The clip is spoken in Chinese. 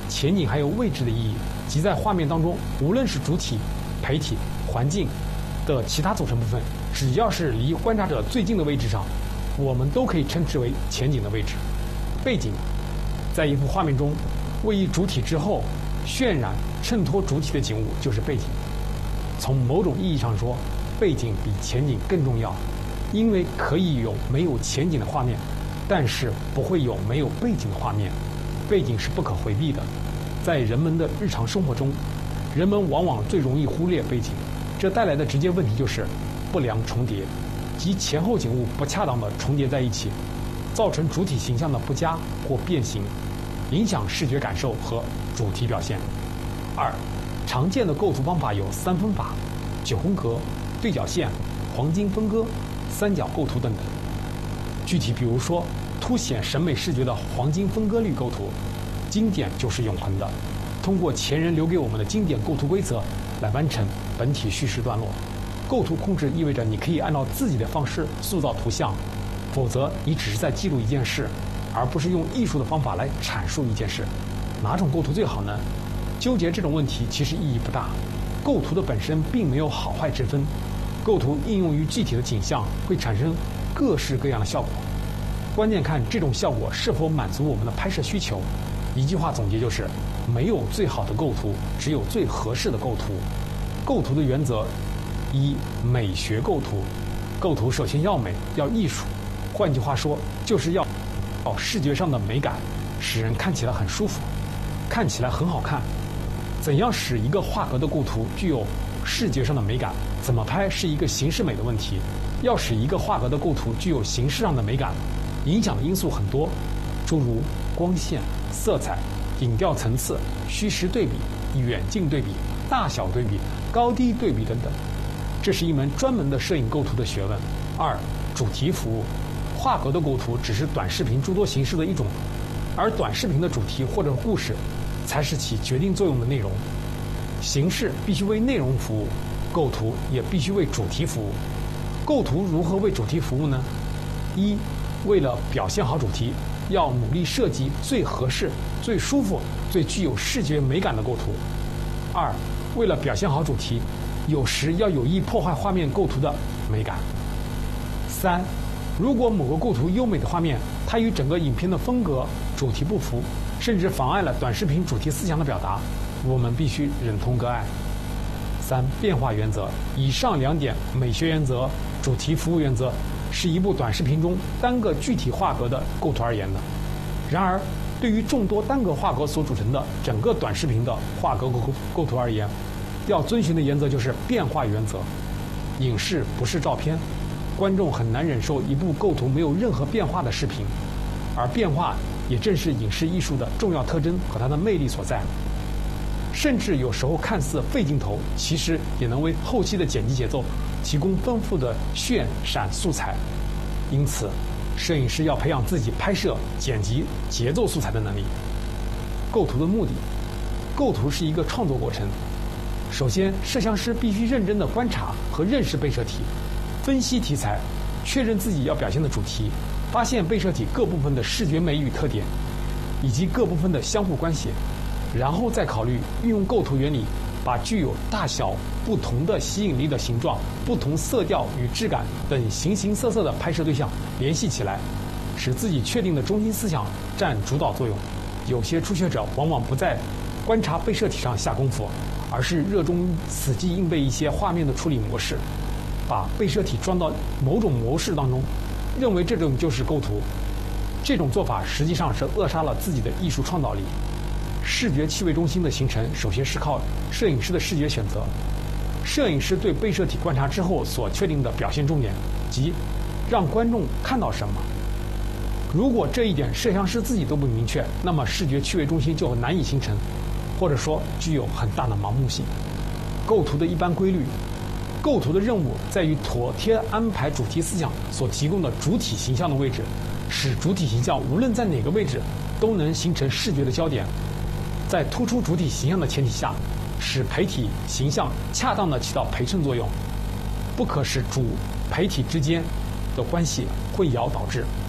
前景还有位置的意义，即在画面当中，无论是主体、陪体、环境的其他组成部分，只要是离观察者最近的位置上，我们都可以称之为前景的位置。背景在一幅画面中位于主体之后，渲染衬托主体的景物就是背景。从某种意义上说，背景比前景更重要，因为可以有没有前景的画面，但是不会有没有背景的画面。背景是不可回避的，在人们的日常生活中，人们往往最容易忽略背景，这带来的直接问题就是不良重叠，即前后景物不恰当的重叠在一起，造成主体形象的不佳或变形，影响视觉感受和主题表现。二，常见的构图方法有三分法、9宫格、对角线、黄金分割、三角构图等等。具体比如说，凸显审美视觉的黄金分割率构图，经典就是永恒的，通过前人留给我们的经典构图规则来完成本体叙事段落。构图控制意味着你可以按照自己的方式塑造图像，否则你只是在记录一件事，而不是用艺术的方法来阐述一件事。哪种构图最好呢？纠结这种问题其实意义不大，构图的本身并没有好坏之分，构图应用于具体的景象会产生各式各样的效果，关键看这种效果是否满足我们的拍摄需求。一句话总结就是，没有最好的构图，只有最合适的构图。构图的原则：一、美学构图。构图首先要美，要艺术，换句话说，就是要视觉上的美感，使人看起来很舒服，看起来很好看。怎样使一个画格的构图具有视觉上的美感？怎么拍是一个形式美的问题。要使一个画格的构图具有形式上的美感，影响的因素很多，诸如光线、色彩、影调层次、虚实对比、远近对比、大小对比、高低对比等等。这是一门专门的摄影构图的学问。二、主题服务。画格的构图只是短视频诸多形式的一种，而短视频的主题或者故事才是起决定作用的内容。形式必须为内容服务，构图也必须为主题服务。构图如何为主题服务呢？一、为了表现好主题，要努力设计最合适、最舒服、最具有视觉美感的构图。二、为了表现好主题，有时要有意破坏画面构图的美感。三、如果某个构图优美的画面，它与整个影片的风格、主题不符，甚至妨碍了短视频主题思想的表达，我们必须忍痛割爱。三、变化原则。以上两点，美学原则、主题服务原则，是一部短视频中单个具体画格的构图而言的。然而，对于众多单个画格所组成的整个短视频的画格构图而言，要遵循的原则就是变化原则。影视不是照片，观众很难忍受一部构图没有任何变化的视频，而变化也正是影视艺术的重要特征和它的魅力所在。甚至有时候看似废镜头，其实也能为后期的剪辑节奏提供丰富的渲闪素材。因此，摄影师要培养自己拍摄、剪辑、节奏素材的能力。构图的目的，构图是一个创作过程。首先，摄像师必须认真地观察和认识被摄体，分析题材，确认自己要表现的主题，发现被摄体各部分的视觉美与特点，以及各部分的相互关系，然后再考虑运用构图原理，把具有大小不同的吸引力的形状、不同色调与质感等形形色色的拍摄对象联系起来，使自己确定的中心思想占主导作用。有些初学者往往不在观察被摄体上下功夫，而是热衷死记硬背一些画面的处理模式，把被摄体装到某种模式当中，认为这种就是构图。这种做法实际上是扼杀了自己的艺术创造力。视觉气味中心的形成，首先是靠摄影师的视觉选择。摄影师对被摄体观察之后所确定的表现重点，即让观众看到什么。如果这一点摄像师自己都不明确，那么视觉趣味中心就难以形成，或者说具有很大的盲目性。构图的一般规律，构图的任务在于妥帖安排主题思想所提供的主体形象的位置，使主体形象无论在哪个位置都能形成视觉的焦点。在突出主体形象的前提下，使陪体形象恰当地起到陪衬作用，不可使主陪体之间的关系混淆导致。